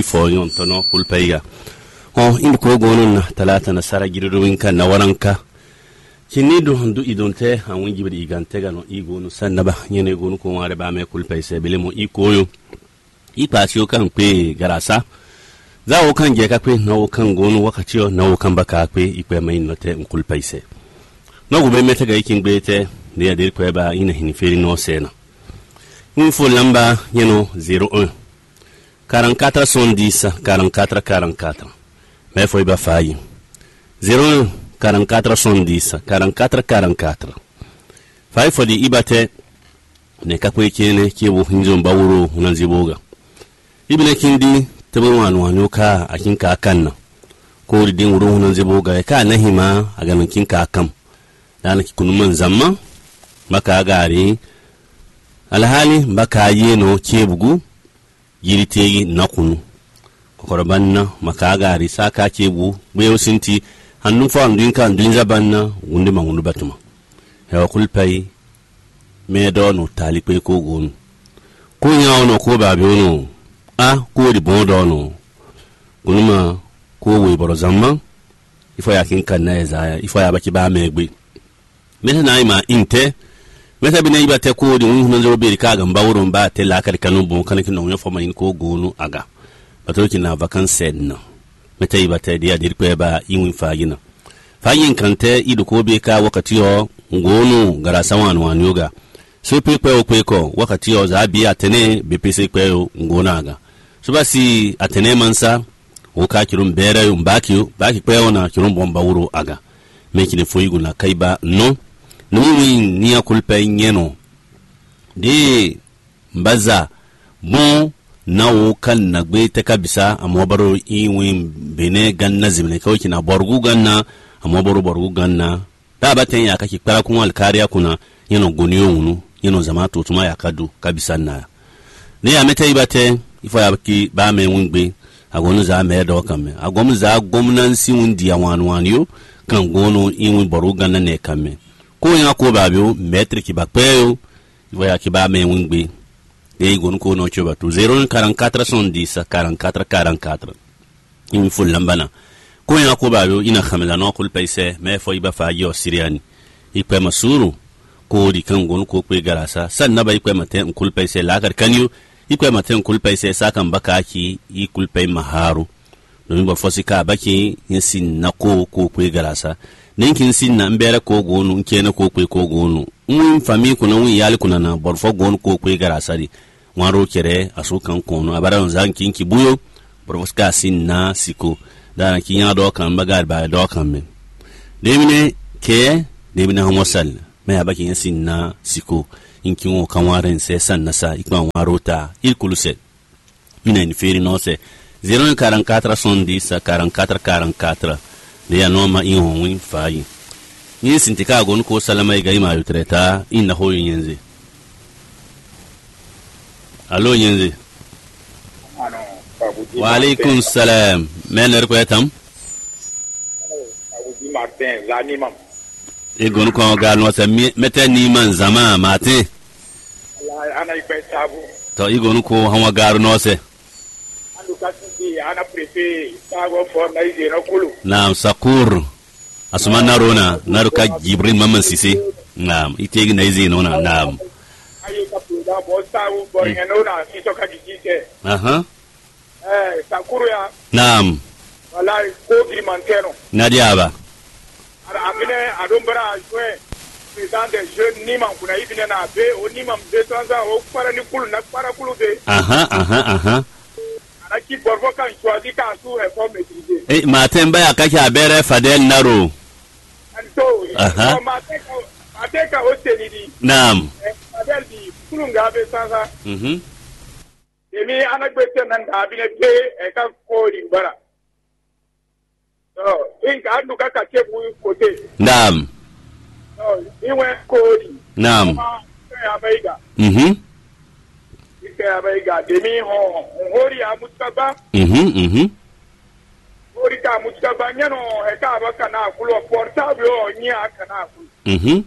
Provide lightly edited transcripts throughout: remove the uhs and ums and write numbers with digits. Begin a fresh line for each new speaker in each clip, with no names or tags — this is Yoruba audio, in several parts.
fo yon tono pulpaiga o in ko gonon na talata na sara giruwin kan na waranka kini do handu idonte an wonji bidi igante gano igonu sannaba nyene gonu ko ware ba me kulpai se bilemo ikoyo ipasio kan pe garasa za o kan je ka pe na o kan gonu wakati o na o kan baka pe ipe mai note kulpai se no go be meta ga ikin gbete ne ya dir ko ba ina hiniferi no sena info lamba yeno 01 44 70 44 44 me foi ba fayi 01 44 70 44 44 fai fodi ibate ne kakwe kene kibu hinjon bawuro hunanzi boga ibne kindi tabo wanu ka akin ka kanna ko ridin wuro hunanzi boga ka nahima aga nan kin ka kam dana kikunuman zamma maka gari alhali baka yeno kebugu yiritegi nakunu kokorobanna maka gari saka kebu beyo sinti hannun fa andin kan din zabanna wunde mangundu batuma ya kulpai me dono talipe ko gonu ko nyawono ko babe ono ko di bodono gunuma ko we borozamma ifo ya kin kan na ezaya ifo ya baki ba megbe meta na ima inte meta bina ibate ko di wun zo be ka ga mbawron ba te la kar kanu bon kan kin no fo mayin ko gonu aga bato kina vacances no meta ibate dia dir ko ba iwin fagina fayin kante idu ko be ka wakati yo ngonu garasa wanu yoga so pe ko wakati yo za bi atene be pese pe ngona ga so basi atene mansa o ka kirum bere yo baki pe ona kirum bomba wuro aga meki ne foyigu na kaiba no numi ni akulpa nyeno de mbaza bon nawo kan na gbe ta kabisa amobaro iwin bene ganna zimne kawki na borgu ganna amobaro borgu ganna da baten ya kake kpara kun alkariya kuna yeno goniyo wunu yeno zamato tuma ya kadu kabisa na ne ya meta ibate ifo ya ki ba me wungbe agonu za me do kamme agom za gomnansi wundi ya wanwanyo kan gono iwin borgu ganna ne kamme ko ya ko babio metric bakpeyo ifo ya ki ba me wungbe e gon ko no choba tu 044 70 44 44 in full lambana ko ya ko bayo ina khamela no kul paise me fo iba fa yo siriani ipe masuru ko di kan gon ko pe garasa sanna ba ipe mate kul paise la kar kanyo ipe mate kul paise sakan baka ki i kul pay maharu no ba fosika baki yin na ko pe garasa ninkin sin na mbere ko gonu nkene ko pe ko gonu fami kuna yali kuna na borfo gon ko pe garasa di waro kere asukan kono abara zan kinki buyo provoska sin na siko dana kinya do kan bagar ba do kan men demine ke demine homosal me abaki sin na siko inki wo kan waren se san na sa ikma waro ta ilkuluse ina ni feri no se 044 70 44 44 de ya noma in honwin fayi ni sintika gon ko salama ga ima yutreta inna hoyin yanzu allo yenze wa alaikum salam mener ko etam
Abu Martin zani mam
e gon ko gal no se mete ni man zama mate
ana ipe sabu
to e gon ko hawa gar no se
andu kasidi ana prefe sago for na ije no kulu
naam sakur asuma narona naruka jibril mamman sisi naam itegi na ije no naam
ayo ka da bo sabu bo ngeno na iso ka jike sakuru ya
naam
wallahi ko grimanteno
nadiaba
ara amine adombara jwe président des jeunes ni man kuna ibine na be o ni man be tanza o para ni kulu na para kulu be ara ki borbo kan choisi ka su e ko maîtriser
maten baya kake abere fadel naro
anto mateka o tenidi
naam
fadel di kulu ngabe tanza emi anagbete nan da abine pe e ka ko rimbara so in ka andu ka ka chebu kote
naam
so iwe ko ri
naam
ya baiga ya baiga demi hori amutaba hori ka amutaba nyano e ka ba kana kulo portable o nya kana kulo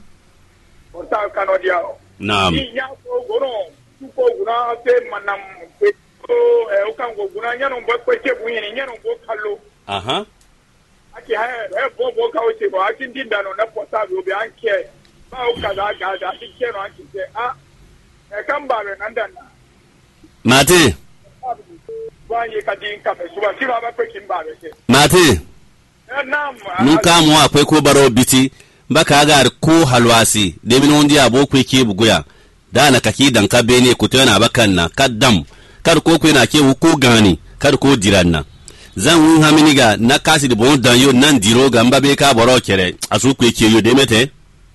portable kanodia
naam
ni nya ko gono ko guna te manam pe ukango guna nyano mbo kwete bunyini nyano mbo kallo
aha
aki ha bo ka oche bo aki ndinda no na pota bi obi anke ba o kaza ga dike no aki se kan ba be nanda na
mate
wanye ka din ka be suba si ba pe kin ba be se
mate nun kamu akwai ko baro biti baka ga ko halwasi de min wondi abo ko ke buguya da na kaki dan ka bene ku tana bakan na kaddam kar ko na ke ko gani kar ko diranna zan wun hamini ga na kasi de bon dan yo nan diro ga mbabe ka baro kere asu ku ke yo de mete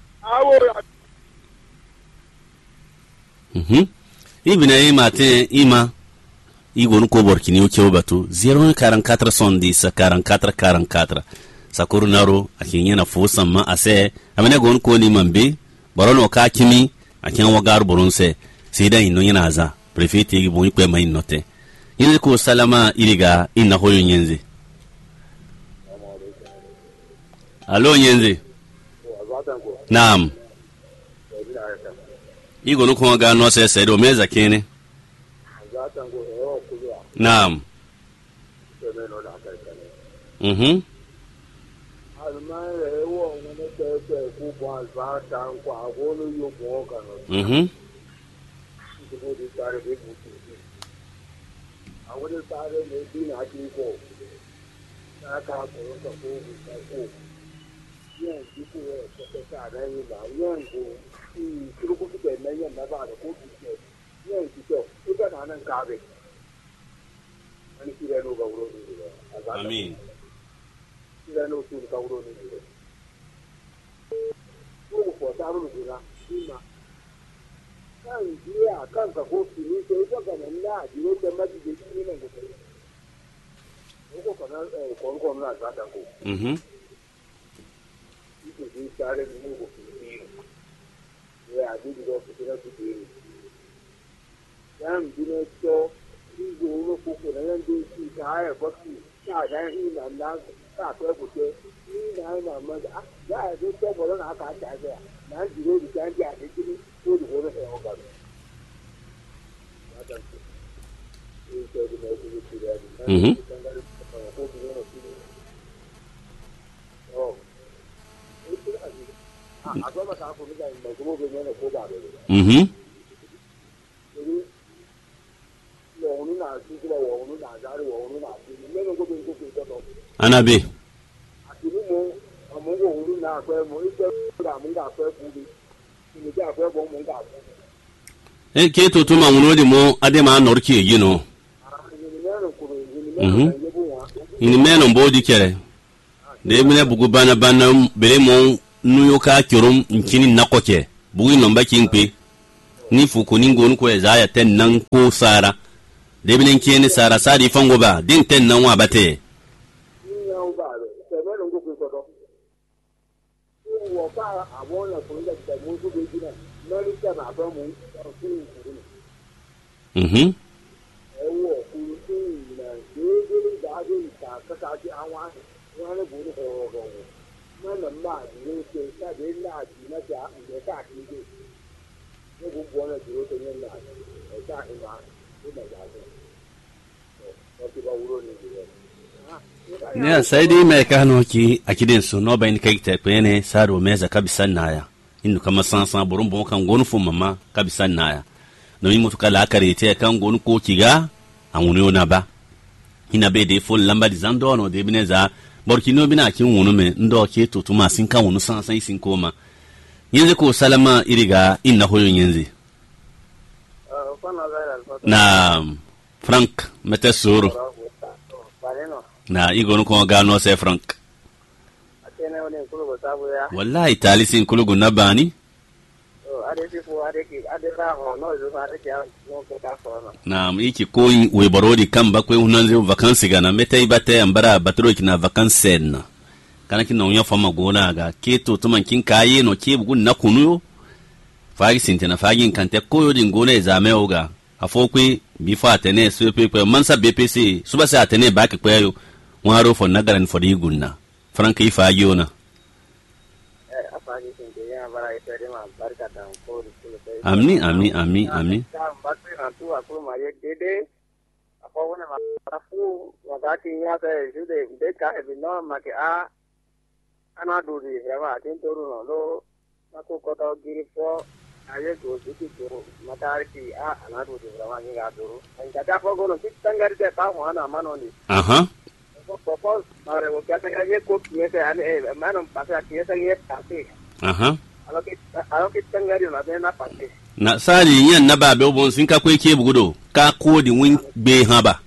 ibina yi mate ima igonu ko borkini o ke batu 044 sondi sa 44 44 sakuru naro akin yana fosan ma ase amene gon ko ni mambe barono ka kimi akin wagar boronse sai dan ino yana za prefect yi bon ko mai note yin ko salama iliga inna hoyo nyenze alo nyenze naam igonu ko ga no se do meza kene naam Amin. Anabe ke to tuma wono de mo ade ma norki yino ini meno mbodi kere de mine bugu bana bele mo nuyo ka kirum nkini nakoke bugu nomba kingpe ni fuko ningo nko ezaya ten nan ko sara de mine nkini sara sadi fango ba din ten nan wa bate ne sai dai mai kano ki akidin su no bayin kai ta kwene saro meza kabisan naya indu kama sansan burun bon kan gonu fu mama kabisan naya no yimutu kala kare te kan gonu ko kiga anwunu na ba ina be de fol lamba di zando no de bineza borkino bina kin wunu me ndo ke tutuma sin kan wunu sansan sin koma yanzu ko salama iriga inna hoyon yanzu na Frank mete suru na igonu ko gano se Frank wallahi talisin kulugu nabani na iki ko we barodi kamba ko hunanze vacances gana mete ibate ambara batro kina vacances na kana kina unya fama gona ga keto tuman kin kaye no ke bugun na kunu fagi sintina fagi kante koyo din gona ezame oga afokwe bifa atene supepe mansa BPC suba sa atene back kwayo waro fo nagaran fo digunna franka ifa yona amni
Apa wona aku wakati ya se jude de ka e no ma ke a ana do di vraiment tin to no lo aku ko to giri fo aye go diki to matar ki a ana do di vraiment ni ga do en ka fo go no tangari de pa ho ana mano ni
aha
ko mare wo ka ta ye ko ki se ane mano pa sa ki se ye ta ti
aha
alo ki tangari na de na pa ti
na sali yan na ba be bon sin ka ko ke bugudo ka ko di win be ha ba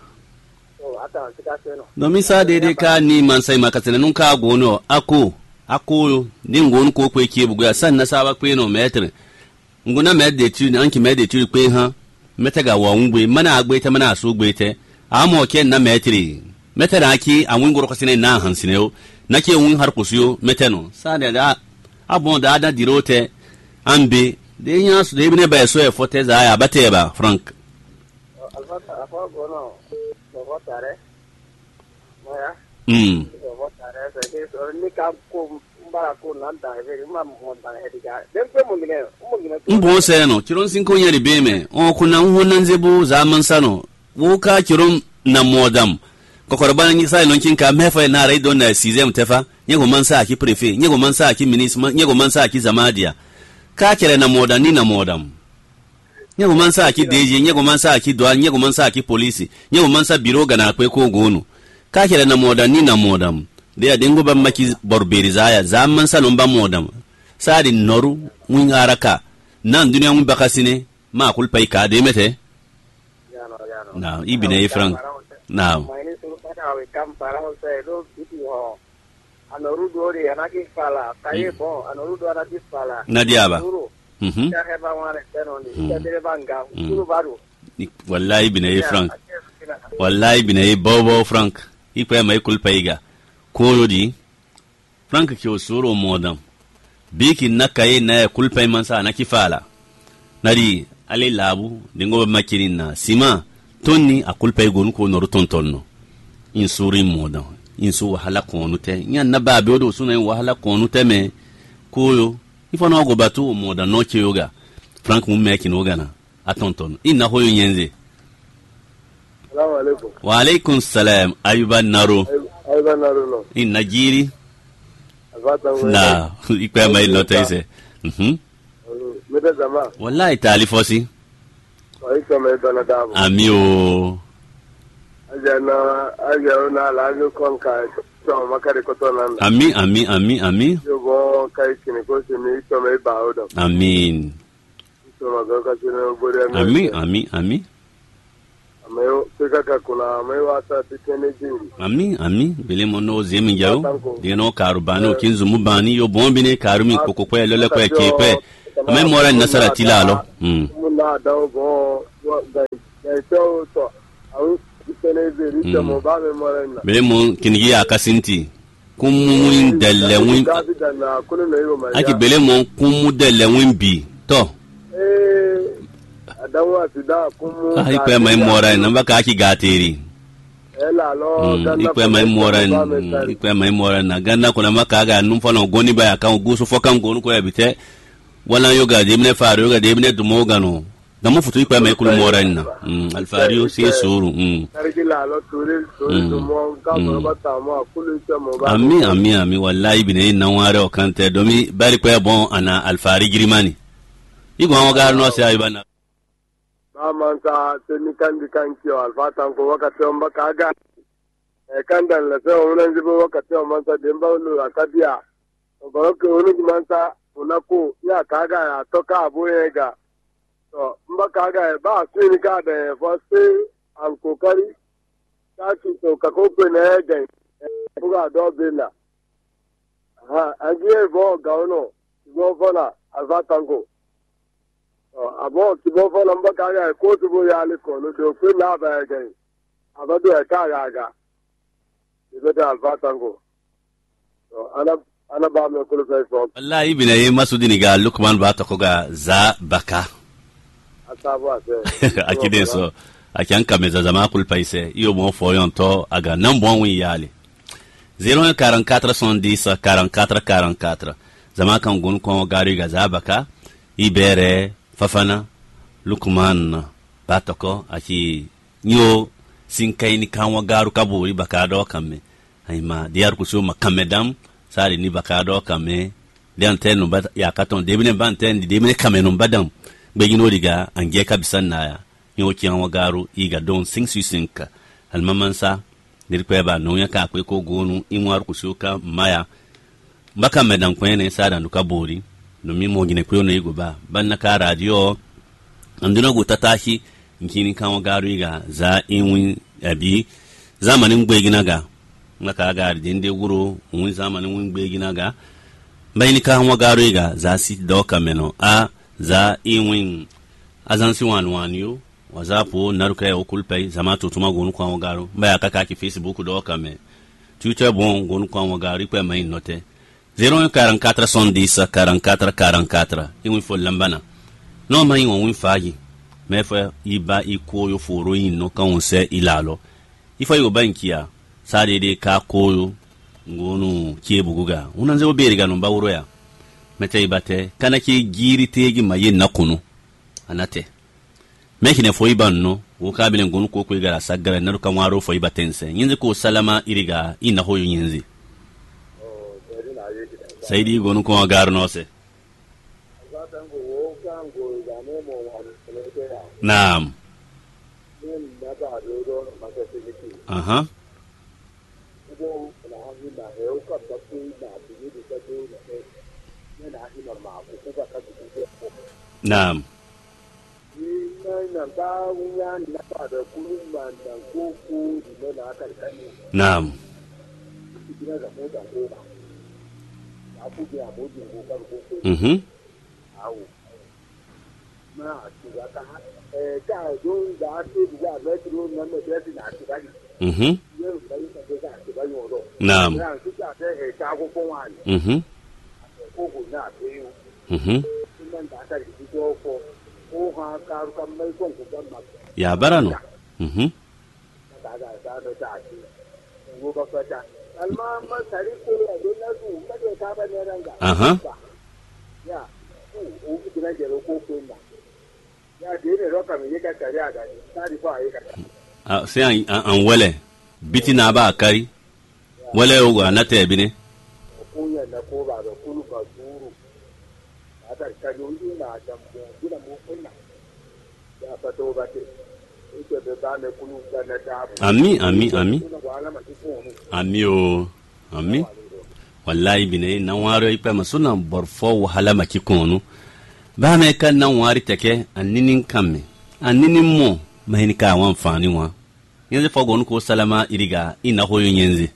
domin sa daidai ka ni man sai maka sananun ka gono ako din gonu ko ko ke bugu ya san na saba ko no metre nguna med de tu an ki med de tu ko ha meta ga wa ngwe mana agbe ta mana so gbe te amo ke na metre aki an ngoro ko sine na hansine o na ke wun har kusiyo meteno sa da abon da dirote ambe de nya su de bine ba so e fote za ya bate ba frank
alfata afa gono ko tare moya votare se so ni ka ko mbara ko nanda e ma mo da e diga dem ko mo ngine
mbo se no kiron sin ko nyari beme o kuna honan zebu zaman sano wo ka kiron na modam ko korban ni sai non kin ka mefa na rai don na sizem tefa nyego mansa ki prefet nyego mansa ki minister nyego mansa ki zamadia ka kire na modam ni na modam nyego mansa ki deje nyego mansa ki doa nyego mansa ki police nyego mansa biro gana kwe ko gonu ka kire na modam ni na modam de ya dingo ban maki borberi zaya zaman sanon ban modam sadi noru mun araka nan duniya mun bakasine ma kulpai ka de mete na ibine frank na
mai suru pada we kam para ho se do biti ho anoru do ri anaki fala kaye bo anoru do anaki fala
na diaba
ya heba wale teno ni ya de banga suru baru
wallahi ibine frank wallahi ibine bobo frank ipe mai kulpai ga ko di frank ki osuro modam biki nakaye na kulpai mansa na kifala nari ale labu dingo makirin na sima tonni a kulpai gonu ko noru tontonno in suri modam in su wahala konu te nyan na ba be do suna wahala konu te me koyo ifana go batu modam no ke yoga frank mun mekin ogana a tontonno inna hoyo nyenze
assalamu alaikum
wa alaikum salam ayuban naro
no
in Najiri
azata
na ikwe mai lotaise
mede zama
wallahi talifosi
aika mai dona dabo
amio
ajana la nyu konka to makare ko to nan
ami
yogo kai kini ko sini to mai baodo
amin
to maga ka sini bore
ami
amayo peka kuna amayo ata tikene jiri
ami bele mono zemi jaru de no karubano kinzu mubani yo bombine karumi kokokwe lele kwe kepe amay mora nasara tilalo
muna dawo go ga to au tikene jiri to mo ba me mora na
bele mon kinigi akasinti kumun dalewin aki bele mon kumu dalewin bi to
adawa sida kumu
ai pe mai mora na baka aki gateri
ela lo
ikwe mai mora na ganna kuna maka ga numfa no goni baya kan gusu fokan gonu ko yabite wala yoga de mine faru yoga de mine dumo gano da mu futu ikwe mai kul mora na alfario si suru
tarikila lo turi dumo ka mo bata mo kulu se mo ba
ami wallahi bine nan ware o kante domi bari ko bon ana alfari girimani igo mo gar no se ayibana
Amanta tenikan kio alfatan ko wakati omba kaga kanda la se ona njibo wakati omanta demba ulu akadia ngoroke onu dimanta unako ya kaga ya toka aboyega so mba kaga ba swini kada foste an kokari taki to kakope na egen buga do bela agie bo gaono go fola alfatan ko abo tibo fo lamba kaga ko tibo ya le ko lo do pe na ba ga abado e kaga ga ibe da alfatango so ana ba me ko le fo
wallahi binaye masudini ga lukman ba ta ko ga za baka
asabo ase
akide so akyan kameza zama kul paise iyo mo fo yonto aga nan bon wi yale 0144 44 zama kan gun ko gari ga za baka ibere fafana lukman batoko aki nyo sin kai ni kan wa garu kaburi baka do kamme ay ma diyar ku so makamme dam sari ni baka do kamme dan ten no ya katon debine banten debine kamme no badam begino diga ange kabisan na ya yo kian wa garu iga don sing sinka almamansa dirpe ba no ya ka ko gonu inwar ku so ka maya baka medan kwene sada nduka bori no mi mo gine ko no igo ba banna ka radio anduna go tatashi nkini kan garu iga za inwi abi zamanin gbegina ga maka ga dinde wuro wun zamanin wun gbegina ga bayni kan garu iga za si doka meno a za inwi azansi wanyo wazapo naruka ya okulpai zamato tuma gonu kan garu baya kaka ki Facebook doka me Twitter bon gonu kan garu kwa mai note 044 44 inwi fo lambana no mai won faji mefa iba ikoyo foro yin no kan se ilalo ifa yo bankiya sade de ka koyo ngonu kebuguga unan zo beriga no bawro ya mete ibate kana ki giri tegi maye nakunu anate mekine fo iban no wo kabile ngonu ko ko igara sagara naru kan waro fo ibatense yinzi ko salama iriga ina hoyo yinzi saidi gonu ko gar no se naam aha naam naam mhm mhm naam mhm mhm ya barano mhm aha sai an wale biti na ba kari wale yo na te bine ami o ami wallahi bine nan waro ipa masuna borfo wahala makikono ba me kan nan wari take anninin kamme anninin mo mahini ka wan fani wa yanzu fagon ko salama iriga ina hoyo yanzu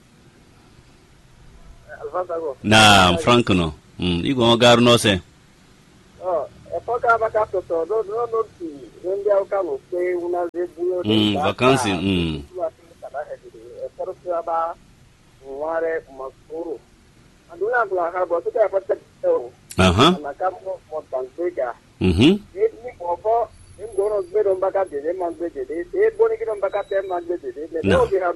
na frank no igo garu no se
Epoca bakato todo no ndio kama pe una zebuyo
vacancy
espero que aba ware masuru anduna kula ka bo tuka pata
aha
na kamo montantega
ni
ngoro gbedo mbaka de man de boni kido mbaka te man de no bi ha